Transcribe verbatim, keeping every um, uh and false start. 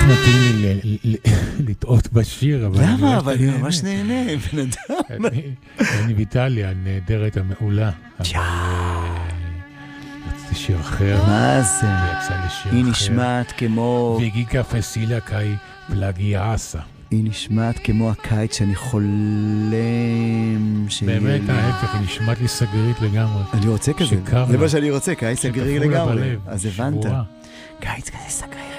מתאים לי לטעות בשיר, אבל... למה? אבל אני ממש נהנה, בן אדם. אני ויטליה, הנהדרת המעולה. רציתי שיר אחר. מה זה? ויצא לי שיר אחר. היא נשמעת כמו... וגיקה פסילה קאי פלגיאסה. היא נשמעת כמו הקיץ שאני חולם... באמת ההפך, היא נשמעת לי סגרית לגמרי. אני רוצה כזה. זה מה שאני רוצה, קיץ סגרי לגמרי. אז הבנת. קיץ כזה סגרי.